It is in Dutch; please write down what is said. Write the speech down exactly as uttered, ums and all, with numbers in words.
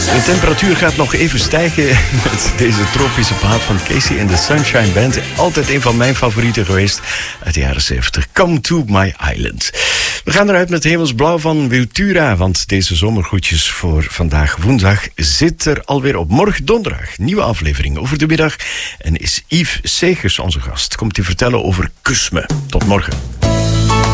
De temperatuur gaat nog even stijgen met deze tropische plaat van Casey and the Sunshine Band. Altijd een van mijn favorieten geweest uit de jaren zeventig. Come to my island. We gaan eruit met hemelsblauw van Wiltura, want deze zomergroetjes voor vandaag woensdag zit er alweer op. Morgen donderdag, nieuwe aflevering over de middag. En is Yves Segers onze gast. Komt hij vertellen over Kus me. Tot morgen.